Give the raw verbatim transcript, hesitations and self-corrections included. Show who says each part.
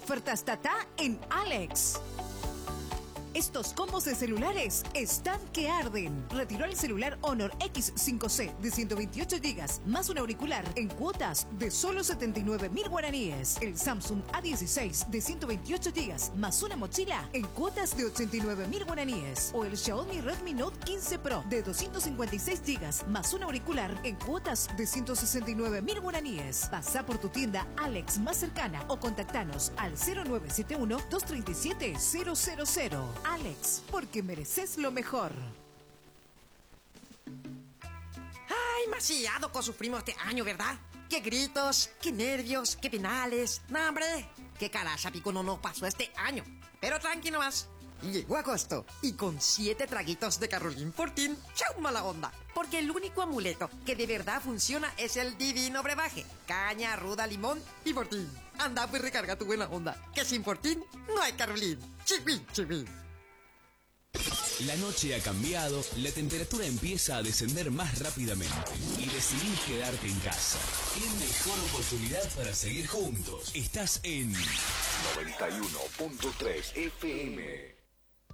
Speaker 1: Ofertas Tata en Alex. Estos combos de celulares están que arden. Retiró el celular Honor X cinco C de ciento veintiocho gigas más un auricular en cuotas de solo setenta y nueve mil guaraníes. El Samsung A dieciséis de ciento veintiocho gigas más una mochila en cuotas de ochenta y nueve mil guaraníes. O el Xiaomi Redmi Note quince Pro de doscientos cincuenta y seis gigas más un auricular en cuotas de ciento sesenta y nueve mil guaraníes. Pasa por tu tienda Alex más cercana o contactanos al cero nueve siete uno, dos tres siete, cero cero cero. Alex, porque mereces lo mejor.
Speaker 2: Ay, demasiado consufrimos este año, ¿verdad? Qué gritos, qué nervios, qué penales. No, hombre, qué caracha pico no nos pasó este año. Pero tranquilo más. Llegó agosto y con siete traguitos de Carolín Fortín, ¡chau mala onda! Porque el único amuleto que de verdad funciona es el divino brebaje. Caña, ruda, limón y Fortín. Anda, pues recarga tu buena onda, que sin Fortín no hay Carolín. Chipi, chipi.
Speaker 3: La noche ha cambiado, la temperatura empieza a descender más rápidamente y decidís quedarte en casa. ¿Qué mejor oportunidad para seguir juntos? Estás en
Speaker 4: noventa y uno punto tres F M.